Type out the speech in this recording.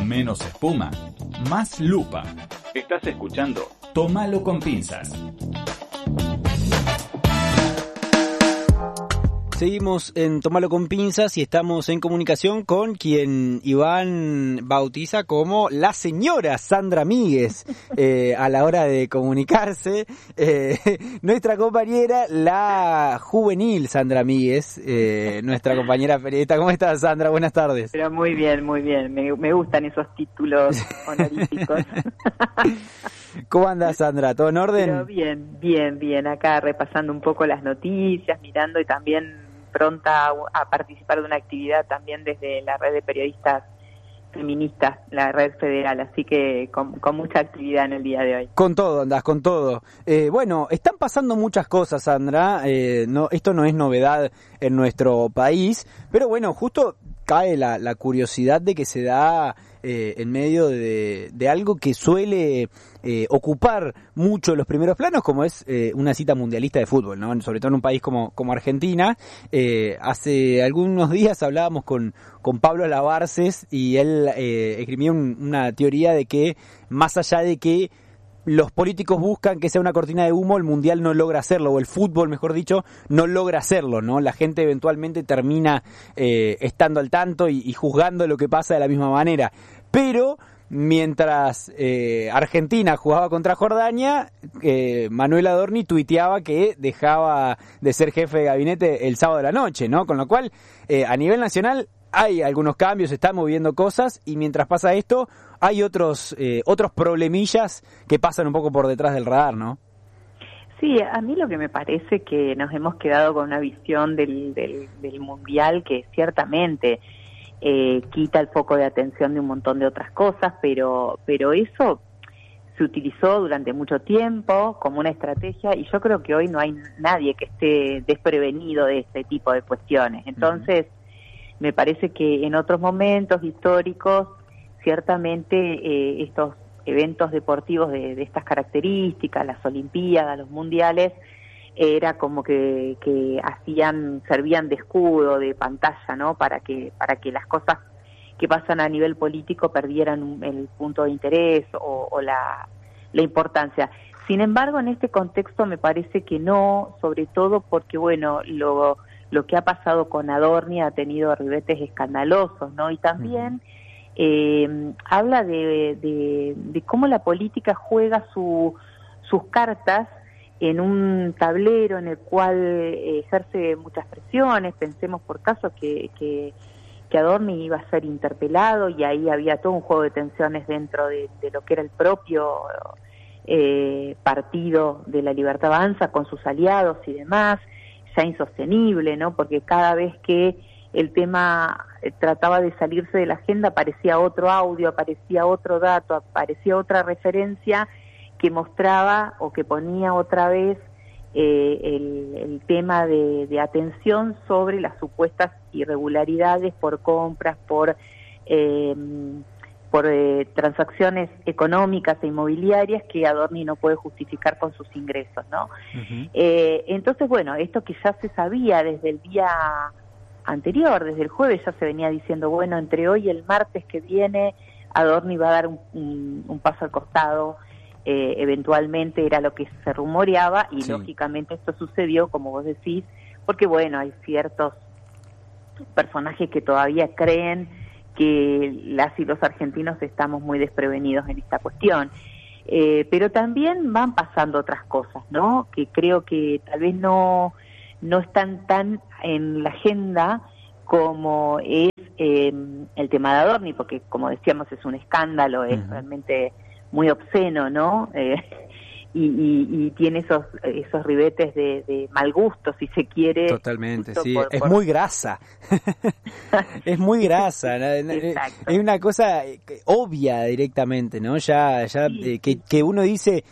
menos espuma, más lupa. Estás escuchando Tómalo con pinzas. Seguimos en Tómalo con pinzas y estamos en comunicación con quien Iván bautiza como la señora Sandra Míguez a la hora de comunicarse. Nuestra compañera, la juvenil Sandra Míguez, nuestra compañera periodista. ¿Cómo estás, Sandra? Buenas tardes. Pero muy bien, muy bien. Me gustan esos títulos honoríficos. ¿Cómo andás, Sandra? ¿Todo en orden? Pero bien. Acá repasando un poco las noticias, mirando y también pronta a participar de una actividad también desde la red de periodistas feministas, la red federal, así que con mucha actividad en el día de hoy. Con todo, andás, con todo. Bueno, están pasando muchas cosas, Sandra, esto no es novedad en nuestro país, pero bueno, justo cae la curiosidad de que se da en medio de algo que suele ocupar mucho los primeros planos, como es una cita mundialista de fútbol, ¿no? Sobre todo en un país como Argentina. Hace algunos días hablábamos con Pablo Lavarces y él escribía una teoría de que más allá de que los políticos buscan que sea una cortina de humo, el mundial no logra hacerlo, o el fútbol, mejor dicho, no logra hacerlo, ¿no? La gente eventualmente termina estando al tanto y juzgando lo que pasa de la misma manera. Pero mientras Argentina jugaba contra Jordania, Manuel Adorni tuiteaba que dejaba de ser jefe de gabinete el sábado de la noche, ¿no? Con lo cual, a nivel nacional hay algunos cambios, se están moviendo cosas, y mientras pasa esto, hay otros problemillas que pasan un poco por detrás del radar, ¿no? Sí, a mí lo que me parece que nos hemos quedado con una visión del Mundial que ciertamente quita el foco de atención de un montón de otras cosas, pero eso se utilizó durante mucho tiempo como una estrategia, y yo creo que hoy no hay nadie que esté desprevenido de este tipo de cuestiones. Entonces, me parece que en otros momentos históricos, ciertamente estos eventos deportivos de estas características, las Olimpiadas, los Mundiales, era como que servían de escudo, de pantalla, ¿no? Para que las cosas que pasan a nivel político perdieran el punto de interés o la importancia. Sin embargo, en este contexto me parece que no, sobre todo porque, bueno, lo que ha pasado con Adorni ha tenido ribetes escandalosos, ¿no? Y también habla de cómo la política juega sus cartas en un tablero en el cual ejerce muchas presiones. Pensemos por caso que Adorni iba a ser interpelado, y ahí había todo un juego de tensiones dentro de lo que era el propio Partido de la Libertad Avanza con sus aliados y demás, ya insostenible, ¿no? Porque cada vez que el tema trataba de salirse de la agenda, aparecía otro audio, aparecía otro dato, aparecía otra referencia que mostraba o que ponía otra vez el tema de atención sobre las supuestas irregularidades por compras, por transacciones económicas e inmobiliarias que Adorni no puede justificar con sus ingresos, ¿no? Uh-huh. Entonces, bueno, esto que ya se sabía desde el día anterior, desde el jueves ya se venía diciendo, bueno, entre hoy y el martes que viene Adorni va a dar un paso al costado, eventualmente era lo que se rumoreaba, y sí, lógicamente esto sucedió, como vos decís, porque bueno, hay ciertos personajes que todavía creen que las y los argentinos estamos muy desprevenidos en esta cuestión, pero también van pasando otras cosas, ¿no? Que creo que tal vez no están tan en la agenda como es el tema de Adorni, porque como decíamos es un escándalo, es realmente muy obsceno, ¿no? Y tiene esos ribetes de mal gusto, si se quiere. Totalmente, sí. Es muy grasa. Es muy grasa. Es una cosa obvia directamente, ¿no? Ya sí, que uno dice,